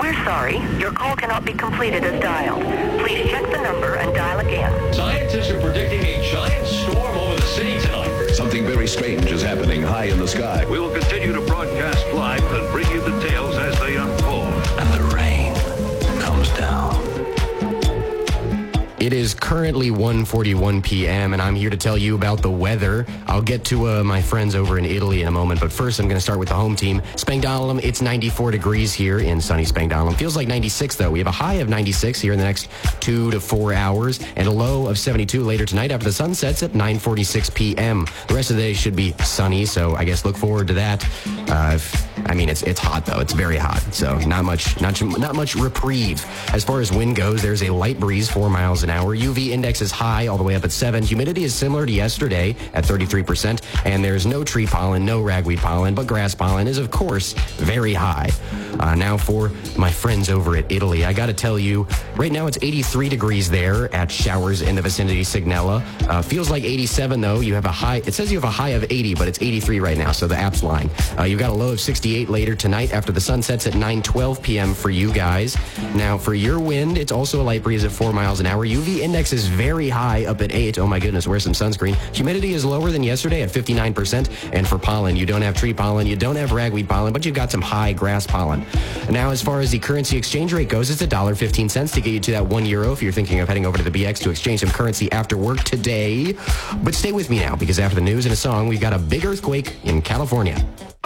We're sorry. Your call cannot be completed as dialed. Please check the number and dial again. Scientists are predicting a giant storm over the city tonight. Something very strange is happening high in the sky. We will continue to broadcast live and bring you the tales as they unfold. And the rain comes down. It is currently 1:41 p.m., and I'm here to tell you about the weather. I'll get to my friends over in Italy in a moment, but first I'm going to start with the home team. Spangdahlem, it's 94 degrees here in sunny Spangdahlem. Feels like 96, though. We have a high of 96 here in the next 2 to 4 hours, and a low of 72 later tonight after the sun sets at 9:46 p.m. The rest of the day should be sunny, so I guess look forward to that. It's hot, though. It's very hot, so not much reprieve. As far as wind goes, there's a light breeze, 4 miles an hour. UV index is high, all the way up at 7. Humidity is similar to yesterday at 33%, and there's no tree pollen, no ragweed pollen, but grass pollen is, of course, very high. Now for my friends over at Italy, I got to tell you, right now it's 83 degrees there at Showers in the vicinity, Signella. Feels like 87, though. You have a high. It says you have a high of 80, but it's 83 right now, so the app's lying. You've got a low of 68 later tonight after the sun sets at 9:12 p.m. for you guys. Now, for your wind, it's also a light breeze at 4 miles an hour. UV index is very high, up at 8. Oh, my goodness, wear some sunscreen. Humidity is lower than yesterday at 59%. And for pollen, you don't have tree pollen, you don't have ragweed pollen, but you've got some high grass pollen. Now, as far as the currency exchange rate goes, it's $1.15 to get you to that €1 if you're thinking of heading over to the BX to exchange some currency after work today. But stay with me now, because after the news and a song, we've got a big earthquake in California.